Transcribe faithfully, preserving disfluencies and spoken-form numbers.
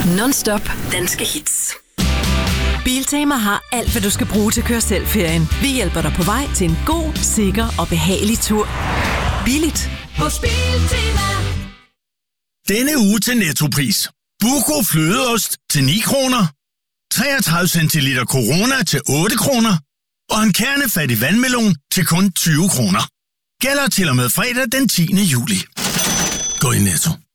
Non-stop danske hits. Biltema har alt, hvad du skal bruge til kør-selv-ferien. Vi hjælper dig på vej til en god, sikker og behagelig tur. Billigt hos Biltema. Denne uge til Nettopris. Buco flødeost til ni kroner. treogtredive centiliter Corona til otte kroner. Og en kernefattig vandmelon til kun tyve kroner. Gælder til og med fredag den tiende juli. Gå i Netto.